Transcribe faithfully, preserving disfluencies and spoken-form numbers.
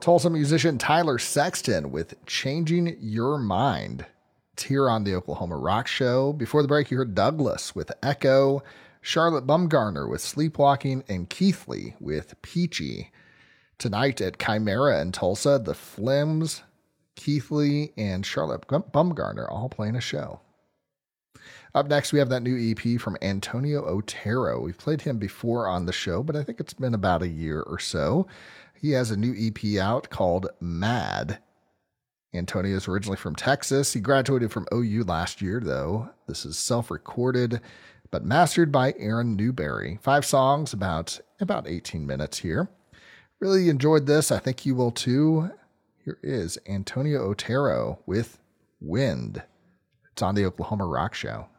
Tulsa musician Tyler Sexton with Changing Your Mind. It's here on the Oklahoma Rock Show. Before the break, you heard Douglas with Echo, Charlotte Bumgarner with Sleepwalking, and Keithley with Peachy. Tonight at Chimera in Tulsa, the Flims, Keithley, and Charlotte Bumgarner all playing a show. Up next, we have that new E P from Antonio Otero. We've played him before on the show, but I think it's been about a year or so. He has a new E P out called Mad. Antonio is originally from Texas. He graduated from O U last year, though. This is self-recorded, but mastered by Aaron Newberry. Five songs, about, about eighteen minutes here. Really enjoyed this. I think you will too. Here is Antonio Otero with Wind. It's on the Oklahoma Rock Show.